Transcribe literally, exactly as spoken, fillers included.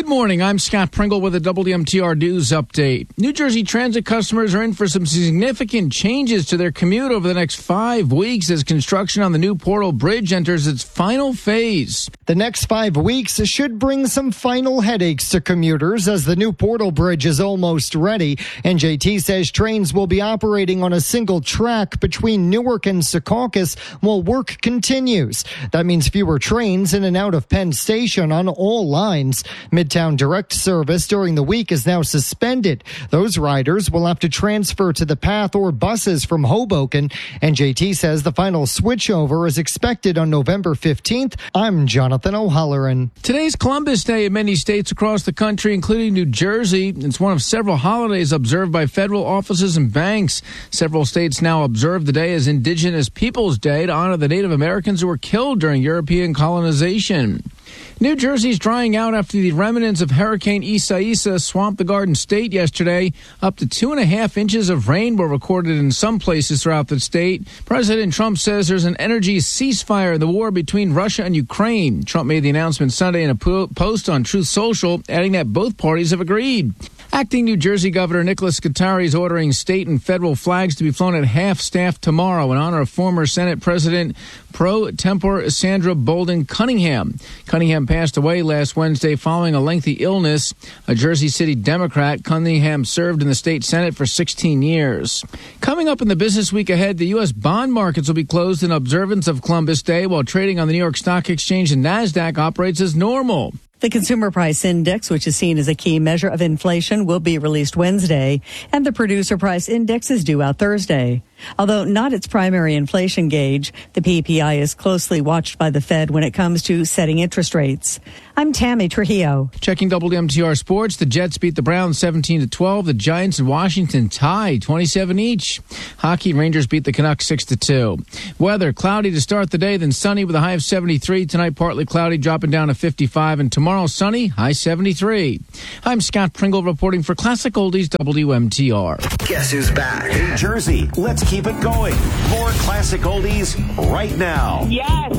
Good morning. I'm Scott Pringle with a W M T R News update. New Jersey Transit customers are in for some significant changes to their commute over the next five weeks as construction on the new Portal Bridge enters its final phase. The next five weeks should bring some final headaches to commuters as the new Portal Bridge is almost ready. N J T says trains will be operating on a single track between Newark and Secaucus while work continues. That means fewer trains in and out of Penn Station on all lines. Midtown Direct service during the week is now suspended. Those riders will have to transfer to the path or buses from Hoboken. N J T says the final switchover is expected on November fifteenth. I'm Jonathan O'Halloran. Today's Columbus Day in many states across the country, including New Jersey. It's one of several holidays observed by federal offices and banks. Several states now observe the day as Indigenous Peoples Day to honor the Native Americans who were killed during European colonization. New Jersey's drying out after the remnants of Hurricane Isaias swamped the Garden State yesterday. Up to two and a half inches of rain were recorded in some places throughout the state. President Trump says there's an energy ceasefire in the war between Russia and Ukraine. Trump made the announcement Sunday in a po- post on Truth Social, adding that both parties have agreed. Acting New Jersey Governor Nicholas Scutari is ordering state and federal flags to be flown at half-staff tomorrow in honor of former Senate President pro tempore Sandra Bolden Cunningham. Cunningham passed away last Wednesday following a lengthy illness. A Jersey City Democrat, Cunningham served in the state Senate for sixteen years. Coming up in the business week ahead, the U S bond markets will be closed in observance of Columbus Day while trading on the New York Stock Exchange and NASDAQ operates as normal. The Consumer Price Index, which is seen as a key measure of inflation, will be released Wednesday, and the Producer Price Index is due out Thursday. Although not its primary inflation gauge, the P P I is closely watched by the Fed when it comes to setting interest rates. I'm Tammy Trujillo. Checking W M T R Sports, the Jets beat the Browns seventeen to twelve. The Giants and Washington tied twenty-seven each. Hockey, Rangers beat the Canucks six to two. Weather, cloudy to start the day, then sunny with a high of seventy-three. Tonight, partly cloudy, dropping down to fifty-five. And tomorrow, sunny, high seventy-three. I'm Scott Pringle reporting for Classic Oldies W M T R. Guess who's back? New Jersey, let's keep it going. More Classic Oldies right now. Yes.